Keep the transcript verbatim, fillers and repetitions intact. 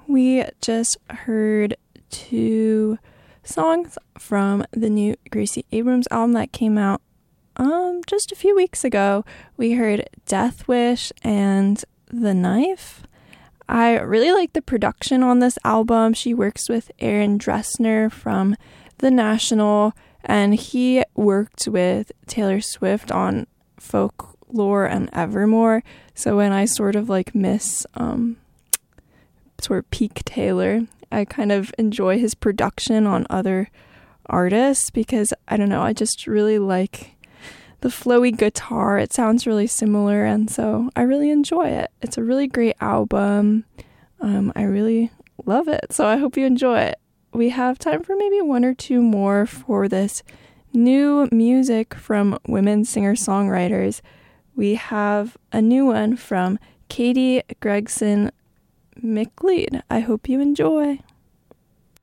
We just heard two songs from the new Gracie Abrams album that came out um just a few weeks ago. We heard Death Wish and The Knife. I really like the production on this album. She works with Aaron Dressner from The National, and he worked with Taylor Swift on Folklore and Evermore. So when I sort of like miss um sort of peak Taylor, I kind of enjoy his production on other artists because, I don't know, I just really like the flowy guitar. It sounds really similar, and so I really enjoy it. It's a really great album. Um, I really love it, so I hope you enjoy it. We have time for maybe one or two more for this new music from women singer-songwriters. We have a new one from Katie Gregson McLeod. I hope you enjoy.